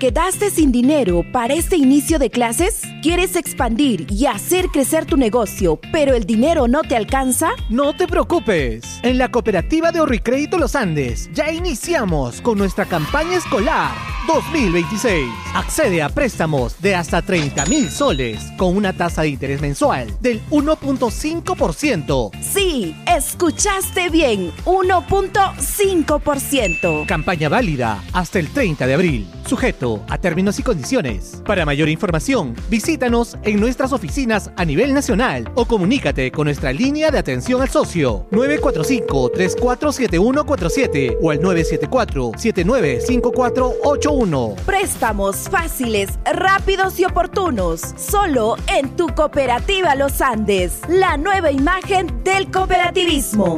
quedaste sin dinero para este inicio de clases? ¿Quieres expandir y hacer crecer tu negocio, pero el dinero no te alcanza? No te preocupes. En la cooperativa de Ahorricrédito Los Andes ya iniciamos con nuestra campaña escolar 2026. Accede a préstamos de hasta 30,000 soles con una tasa de interés mensual del 1.5%. Sí, escuchaste bien, 1.5%. Campaña válida hasta el 30 de abril. Sujeto a términos y condiciones. Para mayor información, visítanos en nuestras oficinas a nivel nacional o comunícate con nuestra línea de atención al socio 945-347147 o al 974-795481. Préstamos fáciles, rápidos y oportunos. Solo en tu cooperativa Los Andes. La nueva imagen del cooperativismo.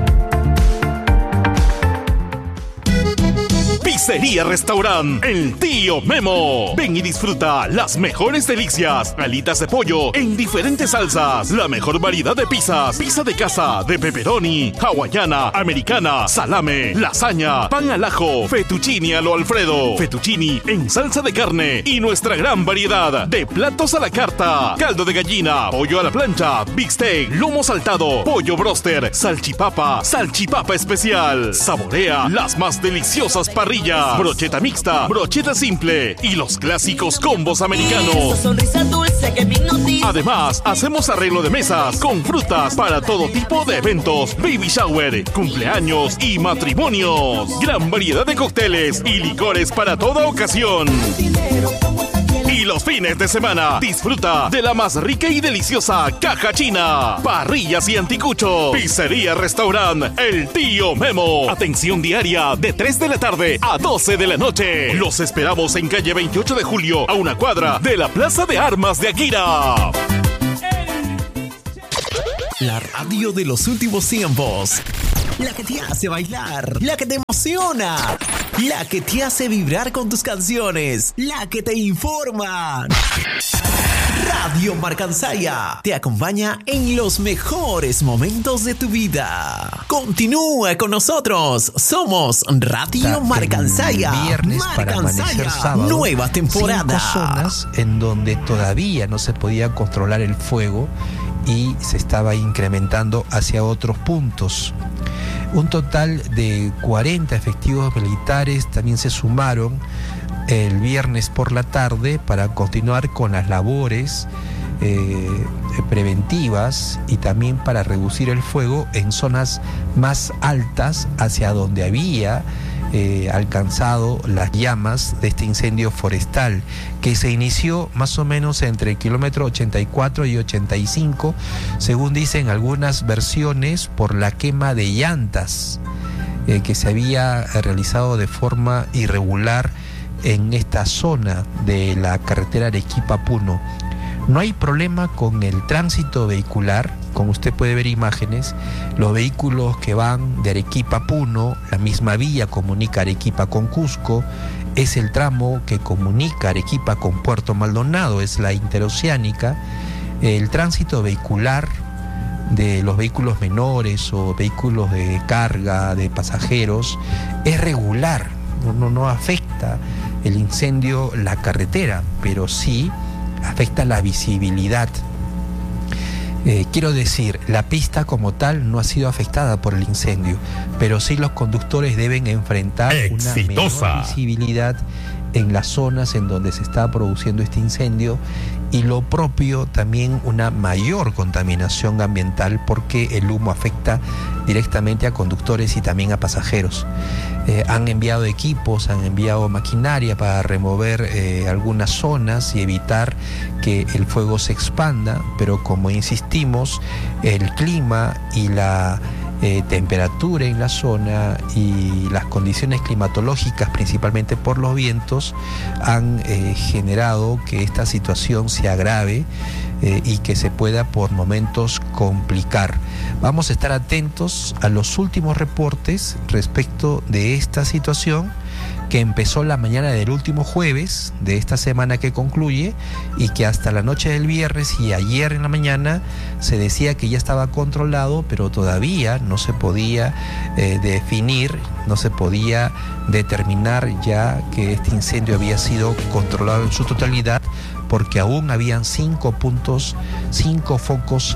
Pizzería Restaurant El Tío Memo. Ven y disfruta las mejores delicias. Alitas de pollo en diferentes salsas. La mejor variedad de pizzas. Pizza de casa, de pepperoni, hawaiana, americana, salame, lasaña, pan al ajo, fettuccini a lo Alfredo, fettuccini en salsa de carne y nuestra gran variedad de platos a la carta. Caldo de gallina, pollo a la plancha, bistec, lomo saltado, pollo broster, salchipapa especial. Saborea las más deliciosas parrillas, brocheta mixta, brocheta simple y los clásicos combos americanos. Además, hacemos arreglo de mesas con frutas para todo tipo de eventos, baby shower, cumpleaños y matrimonios. Gran variedad de cócteles y licores para toda ocasión. Y los fines de semana, disfruta de la más rica y deliciosa caja china, parrillas y anticucho. Pizzería Restaurant El Tío Memo. Atención diaria de 3 de la tarde a 12 de la noche. Los esperamos en calle 28 de julio, a una cuadra de la Plaza de Armas de Aguira. La radio de los últimos tiempos. La que te hace bailar, la que te emociona, la que te hace vibrar con tus canciones, la que te informa. Radio Marcansaya te acompaña en los mejores momentos de tu vida. Continúa con nosotros. Somos Radio Marcansaya. Viernes para amanecer sábado. Nueva temporada. 5 zonas en donde todavía no se podía controlar el fuego y se estaba incrementando hacia otros puntos. Un total de 40 efectivos militares también se sumaron el viernes por la tarde para continuar con las labores preventivas y también para reducir el fuego en zonas más altas hacia donde había alcanzado las llamas de este incendio forestal que se inició más o menos entre el kilómetro 84 y 85, según dicen algunas versiones, por la quema de llantas que se había realizado de forma irregular en esta zona de la carretera Arequipa-Puno. No hay problema con el tránsito vehicular, como usted puede ver imágenes. Los vehículos que van de Arequipa a Puno, la misma vía comunica Arequipa con Cusco, es el tramo que comunica Arequipa con Puerto Maldonado, es la interoceánica. El tránsito vehicular de los vehículos menores o vehículos de carga, de pasajeros, es regular, no afecta el incendio la carretera, pero sí afecta la visibilidad. Quiero decir, la pista como tal no ha sido afectada por el incendio, pero sí los conductores deben enfrentar una menor visibilidad en las zonas en donde se está produciendo este incendio, y lo propio también una mayor contaminación ambiental, porque el humo afecta directamente a conductores y también a pasajeros. Han enviado equipos, han enviado maquinaria para remover algunas zonas y evitar que el fuego se expanda, pero como insistimos, el clima y la temperatura en la zona y las condiciones climatológicas, principalmente por los vientos, han generado que esta situación se agrave y que se pueda por momentos complicar. Vamos a estar atentos a los últimos reportes respecto de esta situación, que empezó la mañana del último jueves de esta semana que concluye y que hasta la noche del viernes y ayer en la mañana se decía que ya estaba controlado, pero todavía no se podía definir, no se podía determinar ya que este incendio había sido controlado en su totalidad, porque aún habían 5 focos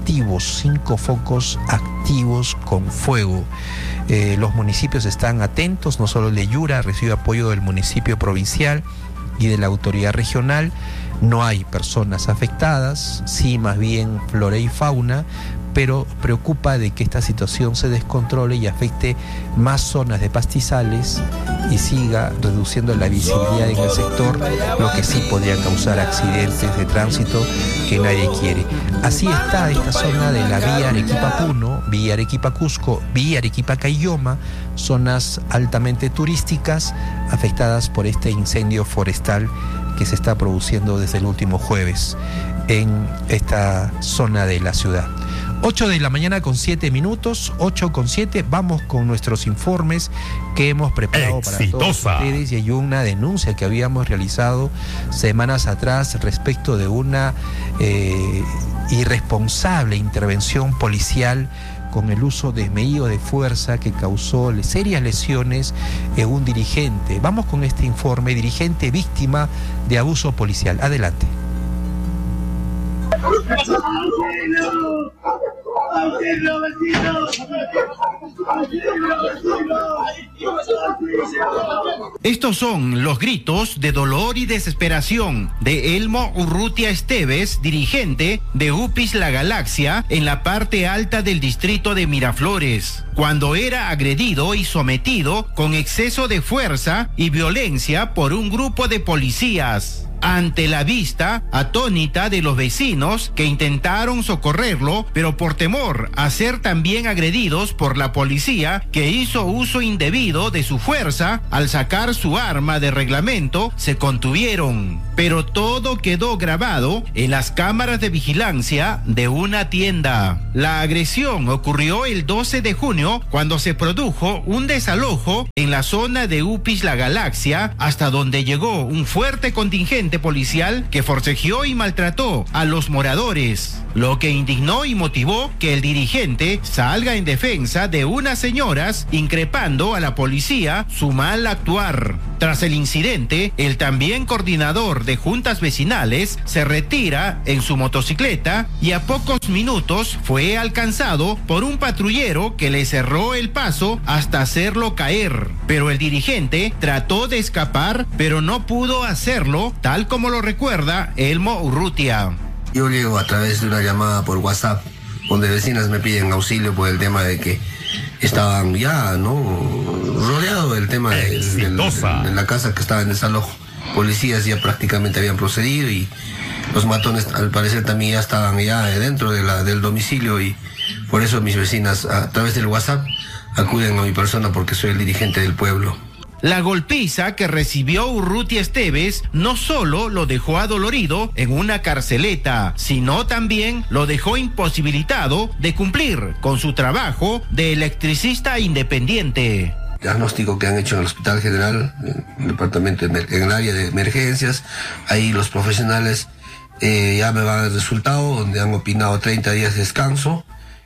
activos con fuego. Los municipios están atentos, no solo el de Yura recibe apoyo del municipio provincial y de la autoridad regional. No hay personas afectadas, sí más bien flora y fauna, pero preocupa de que esta situación se descontrole y afecte más zonas de pastizales y siga reduciendo la visibilidad en el sector, lo que sí podría causar accidentes de tránsito que nadie quiere. Así está esta zona de la vía Arequipa-Puno, vía Arequipa-Cusco, vía Arequipa-Caylloma, zonas altamente turísticas afectadas por este incendio forestal que se está produciendo desde el último jueves en esta zona de la ciudad. 8 de la mañana con 7 minutos, 8:07, vamos con nuestros informes que hemos preparado para todos ustedes. Y hay una denuncia que habíamos realizado semanas atrás respecto de una irresponsable intervención policial con el uso desmedido de fuerza que causó serias lesiones en un dirigente. Vamos con este informe, dirigente víctima de abuso policial. Adelante. Estos son los gritos de dolor y desesperación de Elmo Urrutia Esteves, dirigente de UPIS La Galaxia en la parte alta del distrito de Miraflores, cuando era agredido y sometido con exceso de fuerza y violencia por un grupo de policías. Ante la vista atónita de los vecinos que intentaron socorrerlo, pero por temor a ser también agredidos por la policía, que hizo uso indebido de su fuerza al sacar su arma de reglamento, se contuvieron. Pero todo quedó grabado en las cámaras de vigilancia de una tienda. La agresión ocurrió el 12 de junio cuando se produjo un desalojo en la zona de UPIS La Galaxia, hasta donde llegó un fuerte contingente policial que forcejeó y maltrató a los moradores, lo que indignó y motivó que el dirigente salga en defensa de unas señoras, increpando a la policía su mal actuar. Tras el incidente, el también coordinador de juntas vecinales se retira en su motocicleta y a pocos minutos fue alcanzado por un patrullero que le cerró el paso hasta hacerlo caer. Pero el dirigente trató de escapar, pero no pudo hacerlo, tal como lo recuerda Elmo Urrutia. Yo llego a través de una llamada por WhatsApp, donde vecinas me piden auxilio por el tema de que estaban ya, rodeado del tema de la casa que estaba en desalojo. Policías ya prácticamente habían procedido y los matones al parecer también ya estaban ya dentro del domicilio, y por eso mis vecinas a través del WhatsApp acuden a mi persona, porque soy el dirigente del pueblo. La golpiza que recibió Urrutia Esteves no solo lo dejó adolorido en una carceleta, sino también lo dejó imposibilitado de cumplir con su trabajo de electricista independiente. Diagnóstico que han hecho en el Hospital General, en el departamento, en el área de emergencias, ahí los profesionales ya me van al resultado, donde han opinado 30 días de descanso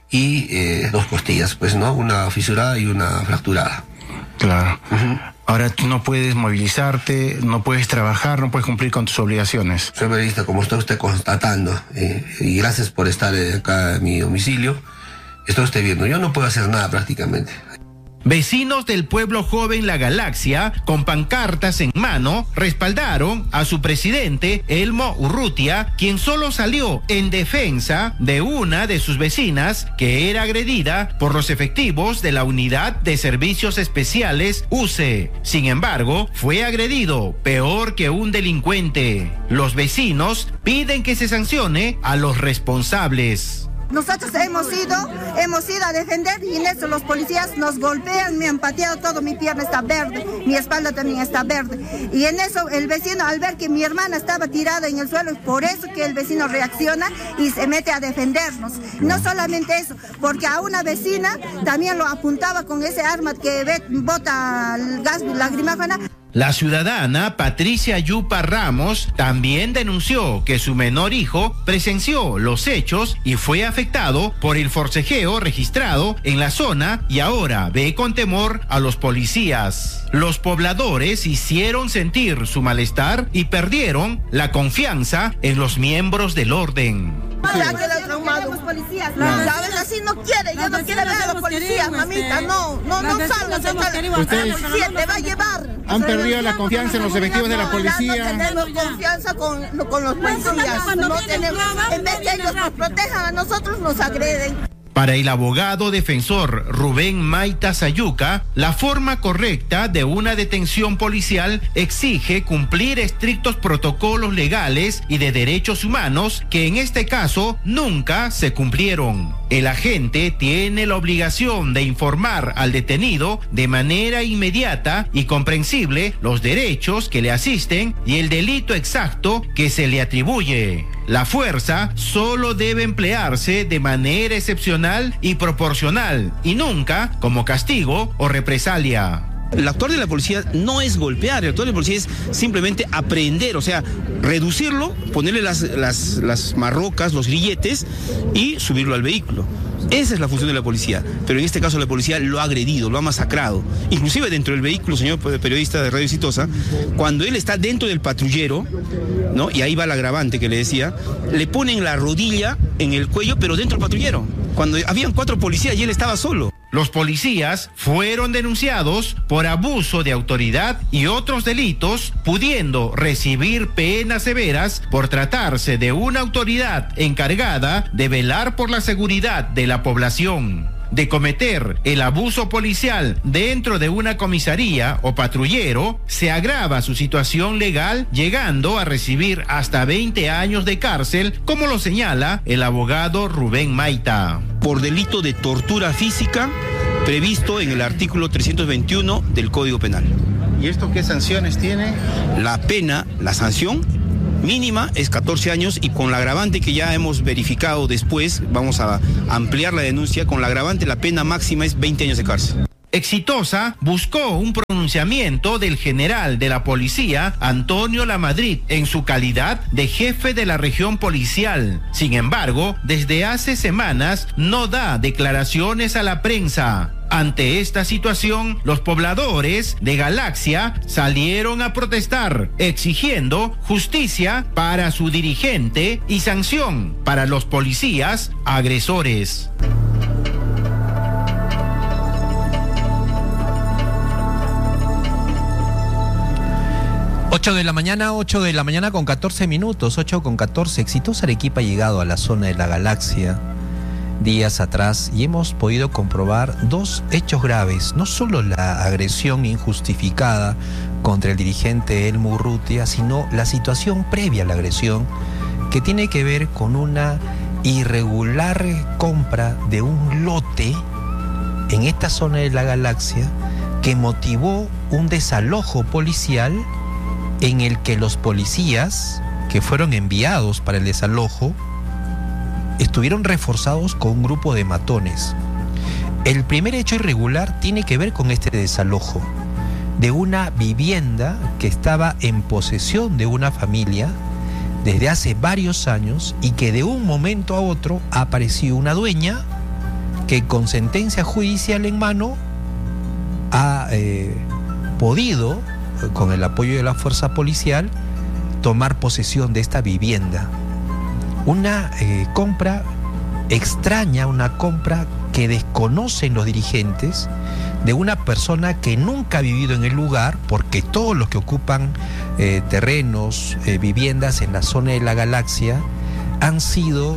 y 2 costillas, una fisurada y una fracturada. Claro. Ahora tú no puedes movilizarte, no puedes trabajar, no puedes cumplir con tus obligaciones. Soy periodista, como está usted constatando, y gracias por estar acá en mi domicilio. Esto estoy viendo, yo no puedo hacer nada prácticamente. Vecinos del pueblo joven La Galaxia, con pancartas en mano, respaldaron a su presidente, Elmo Urrutia, quien solo salió en defensa de una de sus vecinas que era agredida por los efectivos de la Unidad de Servicios Especiales, UCE. Sin embargo, fue agredido peor que un delincuente. Los vecinos piden que se sancione a los responsables. Nosotros hemos ido a defender, y en eso los policías nos golpean, me han pateado todo, mi pierna está verde, mi espalda también está verde. Y en eso el vecino, al ver que mi hermana estaba tirada en el suelo, es por eso que el vecino reacciona y se mete a defendernos. No solamente eso, porque a una vecina también lo apuntaba con ese arma que bota el gas lacrimógeno. La ciudadana Patricia Yupa Ramos también denunció que su menor hijo presenció los hechos y fue afectado por el forcejeo registrado en la zona y ahora ve con temor a los policías. Los pobladores hicieron sentir su malestar y perdieron la confianza en los miembros del orden. Ya queda traumado. ¿Sabes? Así no quiere, yo no quiero ver a los policías, mamita, no salgas, la policía te va a llevar. ¿Han perdido la confianza en los efectivos de la policía? No tenemos confianza con los policías, no tenemos, en vez que ellos nos protejan, a nosotros nos agreden. Para el abogado defensor Rubén Maita Sayuca, la forma correcta de una detención policial exige cumplir estrictos protocolos legales y de derechos humanos que en este caso nunca se cumplieron. El agente tiene la obligación de informar al detenido de manera inmediata y comprensible los derechos que le asisten y el delito exacto que se le atribuye. La fuerza solo debe emplearse de manera excepcional y proporcional y nunca como castigo o represalia. El actuar de la policía no es golpear, el actuar de la policía es simplemente aprehender, o sea, reducirlo, ponerle las marrocas, los grilletes y subirlo al vehículo. Esa es la función de la policía, pero en este caso la policía lo ha agredido, lo ha masacrado. Inclusive dentro del vehículo, señor periodista de Radio Exitosa, cuando él está dentro del patrullero, ¿no? Y ahí va el agravante que le decía, le ponen la rodilla en el cuello, pero dentro del patrullero, cuando habían 4 policías y él estaba solo. Los policías fueron denunciados por abuso de autoridad y otros delitos, pudiendo recibir penas severas por tratarse de una autoridad encargada de velar por la seguridad de la población. De cometer el abuso policial dentro de una comisaría o patrullero, se agrava su situación legal, llegando a recibir hasta 20 años de cárcel, como lo señala el abogado Rubén Maita. Por delito de tortura física previsto en el artículo 321 del Código Penal. ¿Y esto qué sanciones tiene? La pena, la sanción mínima es 14 años y con la agravante que ya hemos verificado después, vamos a ampliar la denuncia, con la agravante la pena máxima es 20 años de cárcel. Exitosa buscó un pronunciamiento del general de la policía, Antonio Lamadrid, en su calidad de jefe de la región policial. Sin embargo, desde hace semanas no da declaraciones a la prensa. Ante esta situación, los pobladores de Galaxia salieron a protestar, exigiendo justicia para su dirigente y sanción para los policías agresores. Ocho de la mañana con 14 minutos, 8:14. Exitosa Arequipa ha llegado a la zona de la Galaxia días atrás y hemos podido comprobar 2 hechos graves. No solo la agresión injustificada contra el dirigente Elmo Urrutia, sino la situación previa a la agresión, que tiene que ver con una irregular compra de un lote en esta zona de la Galaxia que motivó un desalojo policial en el que los policías que fueron enviados para el desalojo estuvieron reforzados con un grupo de matones. El primer hecho irregular tiene que ver con este desalojo de una vivienda que estaba en posesión de una familia desde hace varios años y que de un momento a otro apareció una dueña que con sentencia judicial en mano ha podido, con el apoyo de la fuerza policial, tomar posesión de esta vivienda. Una compra extraña, una compra que desconocen los dirigentes, de una persona que nunca ha vivido en el lugar, porque todos los que ocupan terrenos, viviendas en la zona de la Galaxia han sido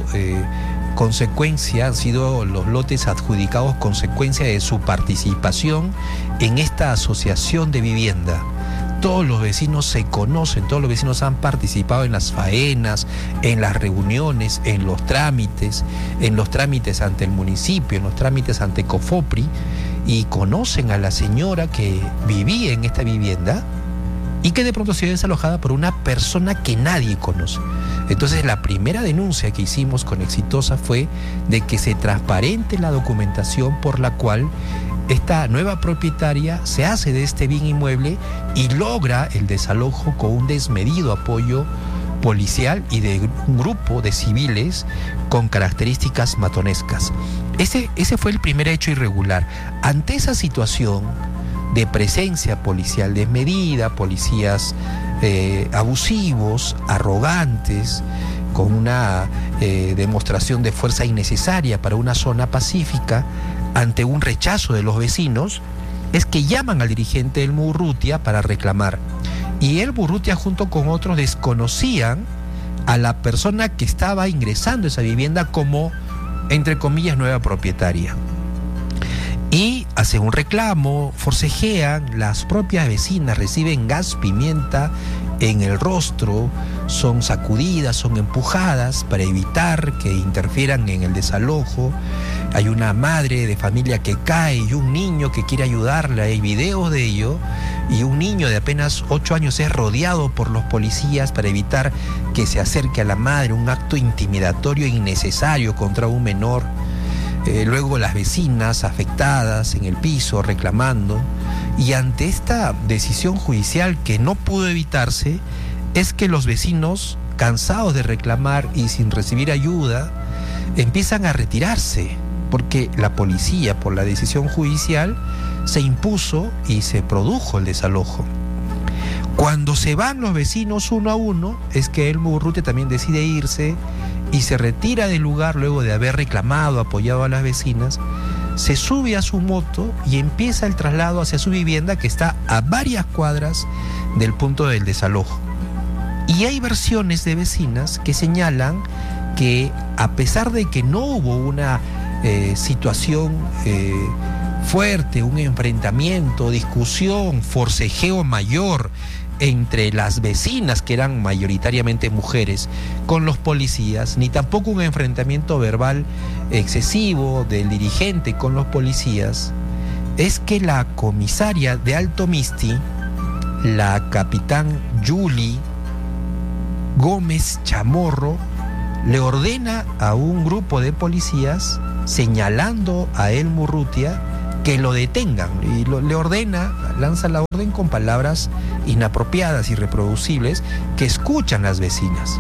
han sido los lotes adjudicados consecuencia de su participación en esta asociación de vivienda. Todos los vecinos se conocen, todos los vecinos han participado en las faenas, en las reuniones, en los trámites ante el municipio, en los trámites ante Cofopri, y conocen a la señora que vivía en esta vivienda y que de pronto ha sido desalojada por una persona que nadie conoce. Entonces la primera denuncia que hicimos con Exitosa fue de que se transparente la documentación por la cual esta nueva propietaria se hace de este bien inmueble y logra el desalojo con un desmedido apoyo policial y de un grupo de civiles con características matonescas. Ese fue el primer hecho irregular. Ante esa situación de presencia policial desmedida, policías abusivos, arrogantes, con una demostración de fuerza innecesaria para una zona pacífica, ante un rechazo de los vecinos, es que llaman al dirigente Elmo Urrutia para reclamar. Y Elmo Urrutia junto con otros desconocían a la persona que estaba ingresando a esa vivienda como, entre comillas, nueva propietaria. Y hacen un reclamo, forcejean, las propias vecinas reciben gas pimienta en el rostro, son sacudidas, son empujadas para evitar que interfieran en el desalojo. Hay una madre de familia que cae y un niño que quiere ayudarla, hay videos de ello, y un niño de apenas 8 años es rodeado por los policías para evitar que se acerque a la madre, un acto intimidatorio e innecesario contra un menor. Luego las vecinas afectadas en el piso reclamando, y ante esta decisión judicial que no pudo evitarse, es que los vecinos, cansados de reclamar y sin recibir ayuda, empiezan a retirarse, porque la policía, por la decisión judicial, se impuso y se produjo el desalojo. Cuando se van los vecinos uno a uno, es que Elmo Urrutia también decide irse y se retira del lugar luego de haber reclamado, apoyado a las vecinas, se sube a su moto y empieza el traslado hacia su vivienda, que está a varias cuadras del punto del desalojo. Y hay versiones de vecinas que señalan que, a pesar de que no hubo una situación fuerte, un enfrentamiento, discusión, forcejeo mayor entre las vecinas, que eran mayoritariamente mujeres, con los policías, ni tampoco un enfrentamiento verbal excesivo del dirigente con los policías, es que la comisaria de Alto Misti, la capitán Julie Gómez Chamorro, le ordena a un grupo de policías, señalando a Elmo Urrutia, que lo detengan, y le ordena, lanza la orden con palabras inapropiadas, irreproducibles, que escuchan las vecinas.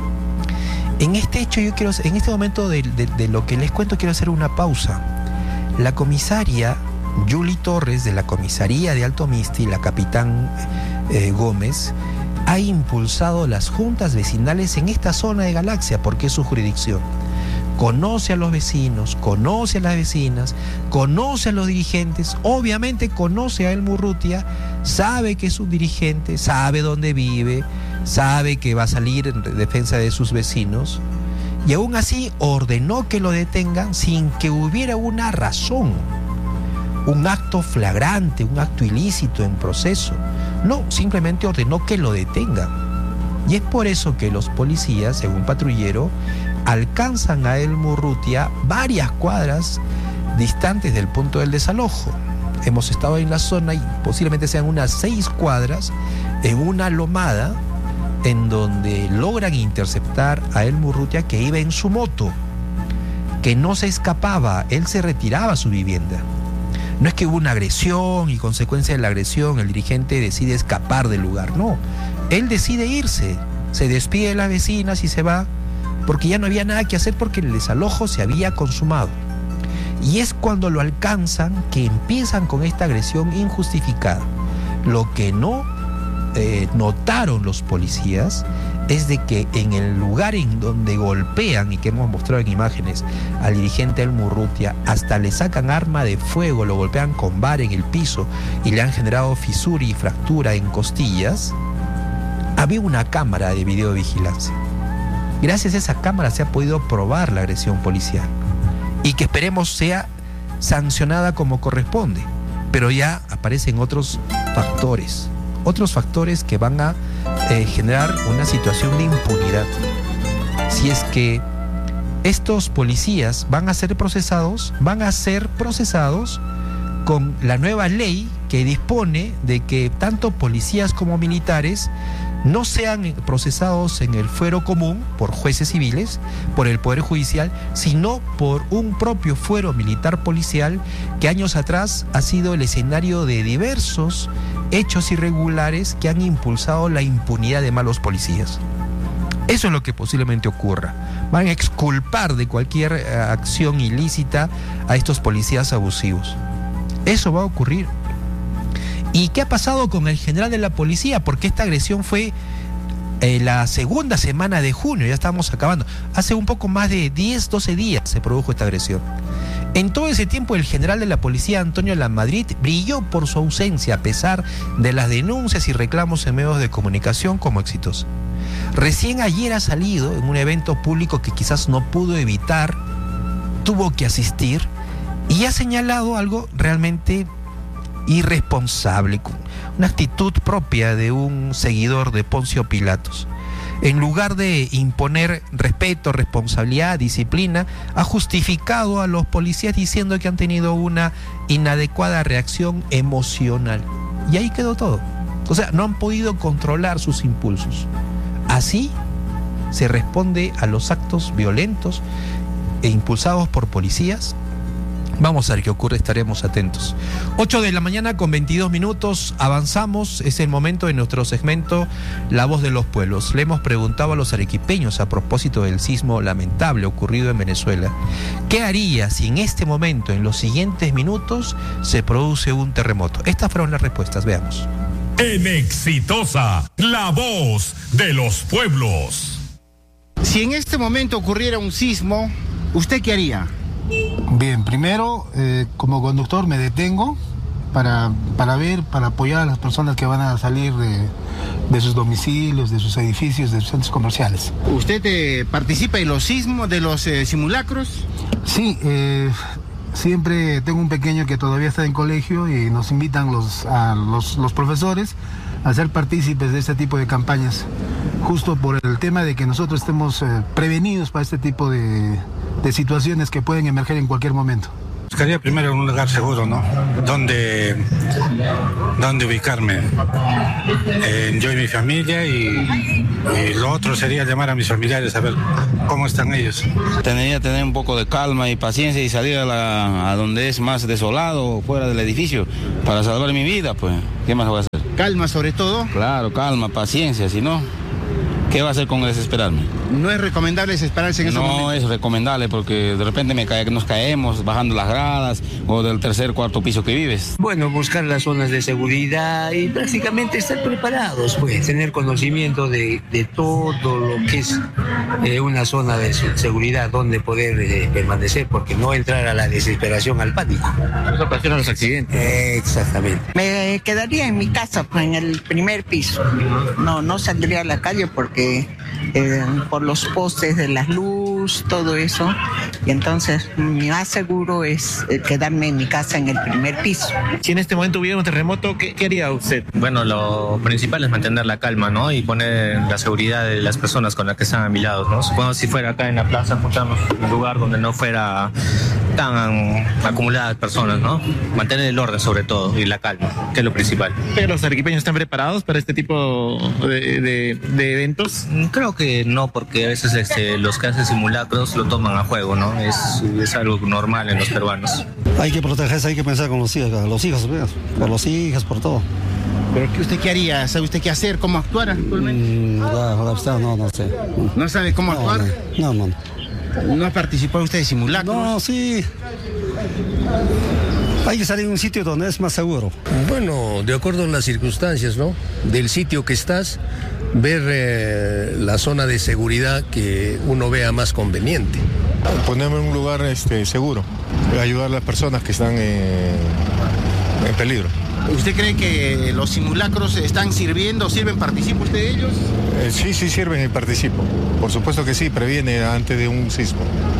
En este hecho, en este momento de lo que les cuento, quiero hacer una pausa. La comisaria Julie Torres, de la comisaría de Alto Misti, la capitán Gómez, ha impulsado las juntas vecinales en esta zona de Galaxia, porque es su jurisdicción. Conoce a los vecinos, conoce a las vecinas, conoce a los dirigentes, obviamente conoce a Elmo Urrutia, sabe que es un dirigente, sabe dónde vive, sabe que va a salir en defensa de sus vecinos, y aún así ordenó que lo detengan sin que hubiera una razón, un acto flagrante, un acto ilícito en proceso. No, simplemente ordenó que lo detengan. Y es por eso que los policías, según patrullero, alcanzan a Elmo Urrutia varias cuadras distantes del punto del desalojo. Hemos estado en la zona y posiblemente sean unas 6 cuadras en una lomada, en donde logran interceptar a Elmo Urrutia, que iba en su moto, que no se escapaba, él se retiraba a su vivienda. No es que hubo una agresión y consecuencia de la agresión el dirigente decide escapar del lugar, no. Él decide irse, se despide de las vecinas y se va, porque ya no había nada que hacer, porque el desalojo se había consumado. Y es cuando lo alcanzan que empiezan con esta agresión injustificada. Lo que no notaron los policías es de que en el lugar en donde golpean, y que hemos mostrado en imágenes, al dirigente Elmo Urrutia, hasta le sacan arma de fuego, lo golpean con vara en el piso y le han generado fisura y fractura en costillas, había una cámara de videovigilancia. Gracias a esa cámara se ha podido probar la agresión policial, y que esperemos sea sancionada como corresponde. Pero ya aparecen otros factores que van a generar una situación de impunidad. Si es que estos policías van a ser procesados con la nueva ley que dispone de que tanto policías como militares no sean procesados en el fuero común por jueces civiles, por el Poder Judicial, sino por un propio fuero militar policial que años atrás ha sido el escenario de diversos hechos irregulares que han impulsado la impunidad de malos policías. Eso es lo que posiblemente ocurra. Van a exculpar de cualquier acción ilícita a estos policías abusivos. Eso va a ocurrir. ¿Y qué ha pasado con el general de la policía? Porque esta agresión fue la segunda semana de junio, ya estamos acabando. Hace un poco más de 10, 12 días se produjo esta agresión. En todo ese tiempo el general de la policía, Antonio Lamadrid, brilló por su ausencia a pesar de las denuncias y reclamos en medios de comunicación como exitoso. Recién ayer ha salido en un evento público que quizás no pudo evitar, tuvo que asistir y ha señalado algo realmente irresponsable, una actitud propia de un seguidor de Poncio Pilatos. En lugar de imponer respeto, responsabilidad, disciplina, ha justificado a los policías diciendo que han tenido una inadecuada reacción emocional. Y ahí quedó todo. O sea, no han podido controlar sus impulsos. Así se responde a los actos violentos e impulsados por policías. Vamos a ver qué ocurre, estaremos atentos. 8 de la mañana con 22 minutos, avanzamos, es el momento de nuestro segmento La Voz de los Pueblos. Le hemos preguntado a los arequipeños a propósito del sismo lamentable ocurrido en Venezuela. ¿Qué haría si en este momento, en los siguientes minutos, se produce un terremoto? Estas fueron las respuestas, veamos. En Exitosa, La Voz de los Pueblos. Si en este momento ocurriera un sismo, ¿usted qué haría? Bien, primero, como conductor me detengo para apoyar a las personas que van a salir de sus domicilios, de sus edificios, de sus centros comerciales. ¿Usted participa en los sismos, de los simulacros? Sí, siempre tengo un pequeño que todavía está en colegio y nos invitan los profesores a ser partícipes de este tipo de campañas, justo por el tema de que nosotros estemos prevenidos para este tipo de situaciones que pueden emerger en cualquier momento. Buscaría primero un lugar seguro, ¿no? Donde ubicarme. Yo y mi familia y lo otro sería llamar a mis familiares a ver cómo están ellos. Tendría que tener un poco de calma y paciencia y salir a donde es más desolado, fuera del edificio, para salvar mi vida, pues. ¿Qué más voy a hacer? Calma sobre todo. Claro, calma, paciencia, si no, ¿qué va a hacer con desesperarme? ¿No es recomendable desesperarse en ese momento? No es recomendable porque de repente nos caemos bajando las gradas o del tercer, cuarto piso que vives. Bueno, buscar las zonas de seguridad y prácticamente estar preparados, pues tener conocimiento de todo lo que es una zona de seguridad donde poder permanecer, porque no entrar a la desesperación, al pánico. Eso ocasiona los accidentes. Exactamente. Me quedaría en mi casa, pues, en el primer piso. No saldría a la calle porque por los postes de la luz, todo eso, y entonces mi más seguro es quedarme en mi casa en el primer piso. Si en este momento hubiera un terremoto, ¿qué haría usted? Bueno, lo principal es mantener la calma, ¿no? Y poner la seguridad de las personas con las que están a mi lado, ¿no? Supongo si fuera acá en la plaza, juntarnos en un lugar donde no fuera tan acumuladas personas, ¿no? Mantener el orden sobre todo y la calma, que es lo principal. ¿Pero los arequipeños están preparados para este tipo de eventos? Creo que no, porque a veces los que hacen simulacros lo toman a juego, ¿no? Es algo normal en los peruanos. Hay que protegerse, hay que pensar con los hijos, por los hijos, por todo. ¿Pero usted qué haría? ¿Sabe usted qué hacer? ¿Cómo actuar actualmente? No sé. ¿No sabe cómo actuar? No. ¿No ha participado usted de simulacros? No, sí. Hay que salir a un sitio donde es más seguro. Bueno, de acuerdo a las circunstancias, ¿no? Del sitio que estás, ver la zona de seguridad que uno vea más conveniente. Ponerme en un lugar seguro, ayudar a las personas que están en peligro. ¿Usted cree que los simulacros están sirviendo, participa usted de ellos? Sí, sirven y participo. Por supuesto que sí, previene antes de un sismo.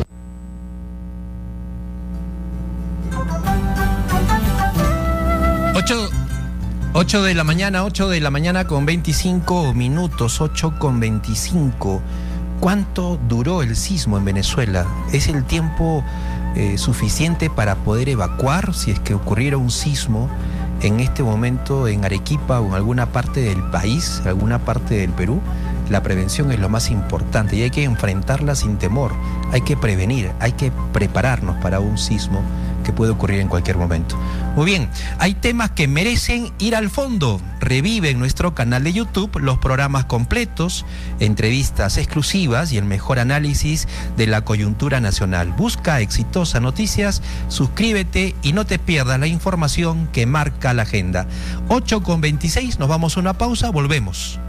Ocho de la mañana con 25 minutos, 8:25. ¿Cuánto duró el sismo en Venezuela? ¿Es el tiempo suficiente para poder evacuar si es que ocurriera un sismo en este momento en Arequipa o en alguna parte del país, alguna parte del Perú, la prevención es lo más importante y hay que enfrentarla sin temor, hay que prevenir, hay que prepararnos para un sismo que puede ocurrir en cualquier momento. Muy bien, hay temas que merecen ir al fondo. Revive en nuestro canal de YouTube los programas completos, entrevistas exclusivas y el mejor análisis de la coyuntura nacional. Busca Exitosa Noticias, suscríbete y no te pierdas la información que marca la agenda. 8:26, nos vamos a una pausa, volvemos.